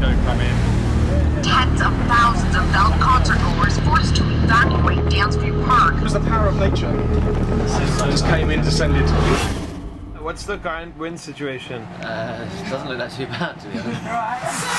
don't come in. Tens of thousands of concert goers forced to evacuate Downsview Park. It was the power of nature. Just came in, descended. What's the current wind situation? Doesn't look that too bad, to be honest.